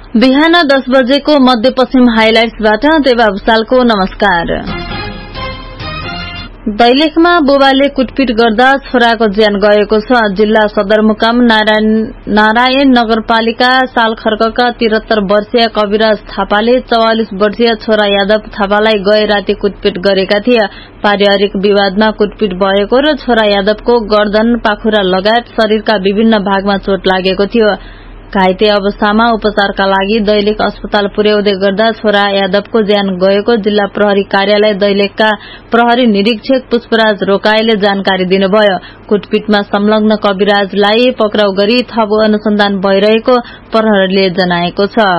बिहान 10 बजेको मध्यपश्चिम हाइलाइट्सबाट देवा भुसालको नमस्कार। दैलेखमा बुबाले कुटपिट गर्दा छोराको ज्यान गएको छ। जिल्ला सदरमुकाम नारायण नगरपालिका सालखर्कका 73 वर्षीय कविराज थापाले 44 वर्षीय छोरा यादव थापालाई गए राति कुटपिट गरेका थिए। पारिवारिक विवादमा कुटपिट भएको र छोरा यादवको गर्दन, पाखुरा लगायत शरीरका विभिन्न भागमा चोट लागेको थियो। घाइते अवस्थामा उपचारका लागि दैलेख अस्पताल पुर्याउँदै गर्दा छोरा यादवको ज्यान गएको जिल्ला प्रहरी कार्यालय दैलेखका प्रहरी निरीक्षक पुष्पराज रोकाईले जानकारी दिनुभयो। कुटपिटमा संलग्न कविराजलाई पक्राउ गरी थप अनुसन्धान भइरहेको प्रहरीले जनाएको छ।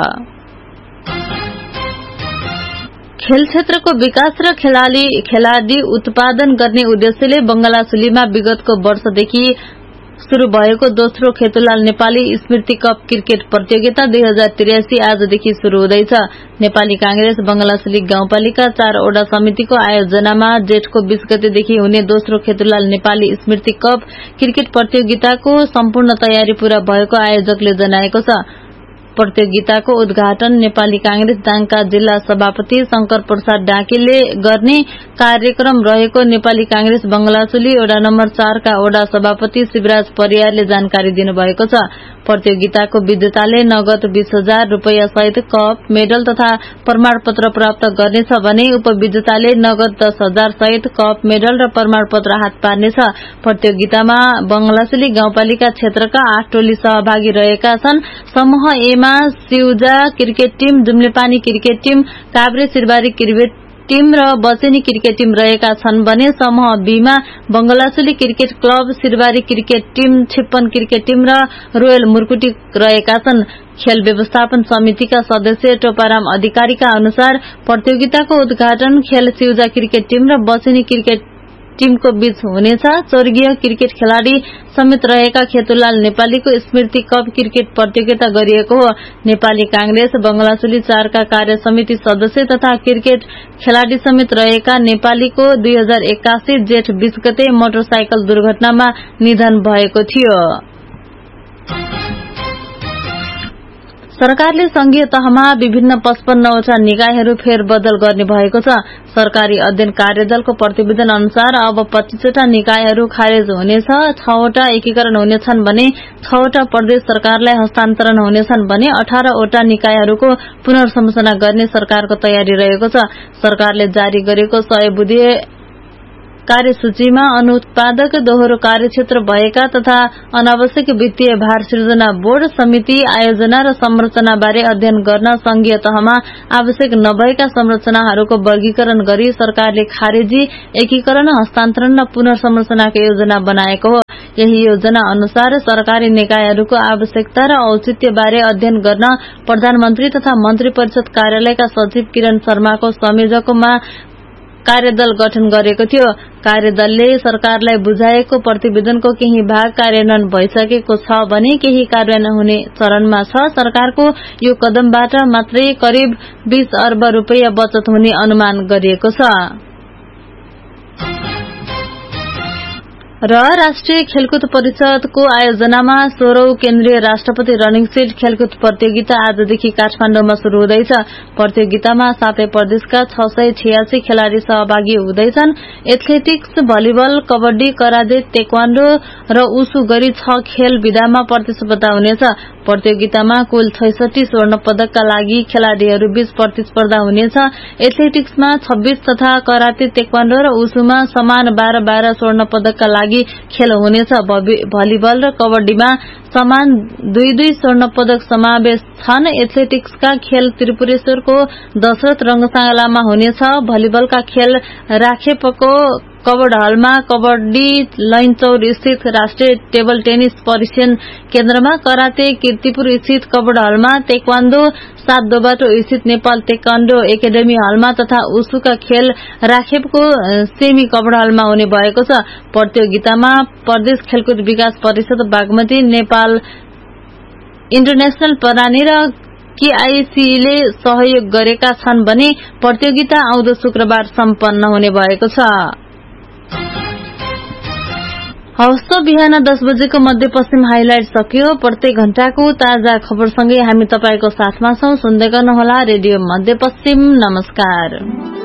खेल क्षेत्रको विकास र खेलाडी उत्पादन गर्ने उद्देश्यले बंगलासुलीमा विगतको वर्षदेखि शुरू भएको दोस्रो खेतुलाल नेपाली स्मृति कप क्रिकेट प्रतियोगिता 2083 आजदेखि शुरू हुँदैछ। नेपाली कांग्रेस बंगलासुली गाउँपालिका 4 वटा समितिको आयोजनामा जेठको 20 गतेदेखि हुने दोस्रो खेतुलाल नेपाली स्मृति कप क्रिकेट प्रतियोगिताको सम्पूर्ण तयारी पूरा भएको आयोजकले जनाएको छ। प्रतियोगिताको उद्घाटन नेपाली कांग्रेस दाङका जिल्ला सभापति शंकर प्रसाद डाँकीले गर्ने कार्यक्रम रहेको नेपाली कांग्रेस बंगलासुली वडा नम्बर 4 का वडा सभापति शिवराज परियारले जानकारी दिनुभएको छ। प्रतियोगिताको विजेताले नगद 20,000 रूपैयाँ सहित कप, मेडल तथा प्रमाणपत्र प्राप्त गर्नेछ भने उपविजेताले नगद 10,000 सहित कप, मेडल र प्रमाणपत्र हात पार्नेछ। प्रतियोगितामा बंगलासुली गाउँपालिका क्षेत्रका 8 टोली सहभागी रहेका छन्। समूह ए मा सिउजा cricket team, जुम्लेपानी cricket team, Kavre सिरबारी cricket team र बचेनी क्रिकेट टिम रहेका छन् भने समूह बी मा बंगलासुली cricket club, सिरबारी cricket team, छिप्पन cricket team र रोयल मुर्कुटी रहेका छन्। खेल व्यवस्थापन समितिका सदस्य टोपाराम अधिकारीका अनुसार प्रतियोगिताको उद्घाटन खेल सिउजा क्रिकेट टिम र बचेनी क्रिकेट टिमको बीच हुनेछ। स्वर्गीय क्रिकेट खेलाड़ी समेत रहेका खेतुलाल नेपालीको स्मृति कप क्रिकेट प्रतियोगिता गरिएको हो। नेपाली कांग्रेस बंगलासुली 4 का कार्य समिति सदस्य तथा क्रिकेट खेलाड़ी समेत रहेका नेपालीको 2081 जेठ 20 गते मोटरसाइकल दुर्घटनामा निधन भएको थियो। सरकारले संघीय तहमा विभिन्न 55 वटा निकायहरू फेरबदल गर्ने भएको छ। सरकारी अध्ययन कार्यदलको प्रतिवेदन अनुसार अब 25 वटा निकायहरू खारेज हुनेछ, 6 वटा एकीकरण हुनेछन् भने 6 वटा प्रदेश सरकारलाई हस्तान्तरण हुनेछन् भने 18 वटा निकायहरूको पुनर्संरचना गर्ने सरकारको तयारी रहेको छ। सरकारले जारी गरेको 100 बुँदे कार्यसूचीमा अनुत्पादक, दोहोरो कार्यक्षेत्र भएका तथा अनावश्यक वित्तीय भार सृजना बोर्ड, समिति, आयोजना र संरचना बारे अध्ययन गर्न संघीय तहमा आवश्यक नभएका संरचनाहरूको वर्गीकरण गरी सरकारले खारेजी, एकीकरण, हस्तान्तरण र पुनर्संरचनाको योजना बनाएको हो। यही योजना अनुसार सरकारी निकायहरूको आवश्यकता र औचित्य बारे अध्ययन गर्न प्रधानमन्त्री तथा मन्त्री परिषद कार्यालयका सचिव किरण शर्माको संयोजकमा कार्यदल गठन गरेको थियो। कार्यदलले सरकारलाई बुझाएको प्रतिवेदनको केही भाग कार्यान्वयन भइसकेको छ भने केही कार्यान्वयन हुने चरणमा छ। सरकारको यो कदमबाट मात्रै करिब 20 अर्ब रूपैयाँ बचत हुने अनुमान गरिएको छ। र राष्ट्रिय खेलकुद परिषदको आयोजनामा 16औं केन्द्रीय राष्ट्रपति रनिङ सीट खेलकुद प्रतियोगिता आजदेखि काठमाडौँमा शुरू हुँदैछ। प्रतियोगितामा 7 प्रदेशका 686 खेलाड़ी सहभागी हुँदैछन्। Athletics, volleyball, kabaddi, karate, taekwondo र उसु गरी 6 खेल विधामा प्रतिस्पर्धा हुनेछ। प्रतियोगितामा कुल 66 स्वर्ण पदकका लागि खेलाड़ीहरू बीच प्रतिस्पर्धा हुनेछ। एथलेटिक्समा 26 तथा कराते, ताइक्वान्डो र उसुमा समान 12-12 स्वर्ण पदकका लागि खेल हुनेछ। भलिबल र कबड्डीमा समान 2-2 स्वर्ण पदक समावेश छन्। एथलेटिक्सका खेल त्रिपुरेश्वरको दशरथ रंगशालामा हुनेछ। भलिबलका खेल राखेपको कबड हलमा, कबड्डी लैनचौर स्थित राष्ट्रिय टेबल टेनिस परिक्षण केन्द्रमा, कराते कीर्तिपुर स्थित कबड हलमा, ताइक्वान्डो 7 दोबाटो स्थित नेपाल ताइक्वान्डो एकाडेमी हलमा तथा उसुका खेल राखेपको सेमी कबड हलमा हुने भएको छ। प्रतियोगितामा प्रदेश खेलकुद विकास परिषद बागमती, नेपाल इन्टरनेशनल प्रणाली र केआईसीले सहयोग गरेका छन् भने प्रतियोगिता आउँदो शुक्रबार सम्पन्न हुने भएको छ। हवस् त बिहान 10 बजेको मध्यपश्चिम हाइलाइट सकियो। प्रत्येक घण्टाको ताजा खबरसँगै हामी तपाईको साथमा छौं। सुन्दै गर्नुहोला रेडियो मध्यपश्चिम। नमस्कार।